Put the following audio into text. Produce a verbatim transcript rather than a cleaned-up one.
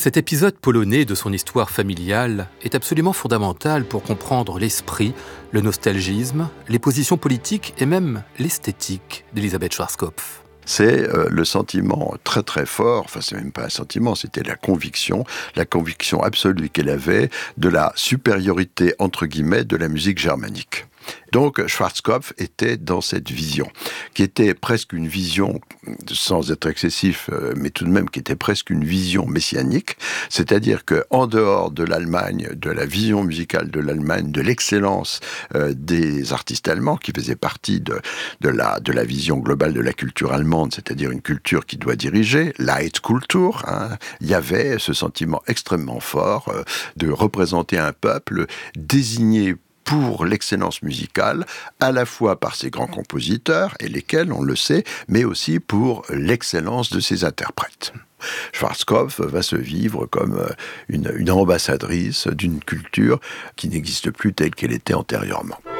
Cet épisode polonais de son histoire familiale est absolument fondamental pour comprendre l'esprit, le nostalgisme, les positions politiques et même l'esthétique d'Elisabeth Schwarzkopf. C'est euh, le sentiment très très fort, enfin c'est même pas un sentiment, c'était la conviction, la conviction absolue qu'elle avait de la supériorité entre guillemets de la musique germanique. Donc Schwarzkopf était dans cette vision, qui était presque une vision, sans être excessif, mais tout de même qui était presque une vision messianique, c'est-à-dire qu'en dehors de l'Allemagne, de la vision musicale de l'Allemagne, de l'excellence euh, des artistes allemands, qui faisaient partie de, de, la, de la vision globale de la culture allemande, c'est-à-dire une culture qui doit diriger, Leitkultur, hein, il y avait ce sentiment extrêmement fort euh, de représenter un peuple désigné pour l'excellence musicale, à la fois par ses grands compositeurs, et lesquels, on le sait, mais aussi pour l'excellence de ses interprètes. Schwarzkopf va se vivre comme une, une ambassadrice d'une culture qui n'existe plus telle qu'elle était antérieurement.